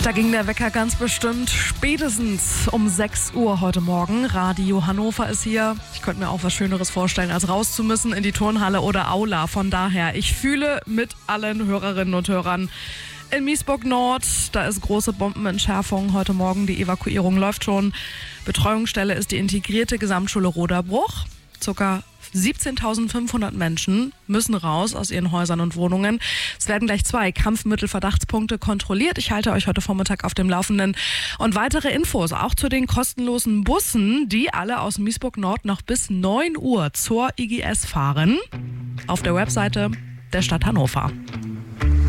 Da ging der Wecker ganz bestimmt spätestens um 6 Uhr heute Morgen. Radio Hannover ist hier. Ich könnte mir auch was Schöneres vorstellen, als raus zu müssen in die Turnhalle oder Aula. Von daher, ich fühle mit allen Hörerinnen und Hörern in Miesburg Nord. Da ist große Bombenentschärfung heute Morgen. Die Evakuierung läuft schon. Betreuungsstelle ist die integrierte Gesamtschule Roderbruch. Circa 17.500 Menschen müssen raus aus ihren Häusern und Wohnungen. Es werden gleich 2 Kampfmittelverdachtspunkte kontrolliert. Ich halte euch heute Vormittag auf dem Laufenden. Und weitere Infos auch zu den kostenlosen Bussen, die alle aus Miesburg Nord noch bis 9 Uhr zur IGS fahren, auf der Webseite der Stadt Hannover.